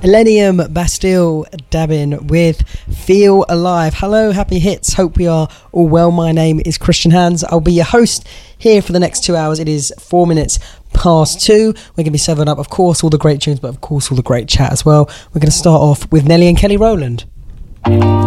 Elenium Bastille Dabin with Feel Alive. Hello, happy hits. Hope we are all well. My name is Christian Hands. I'll be your host here for the next 2 hours. It is 4 minutes past 2. We're going to be serving up, of course, all the great tunes, but of course all the great chat as well. We're going to start off with Nelly and Kelly Rowland.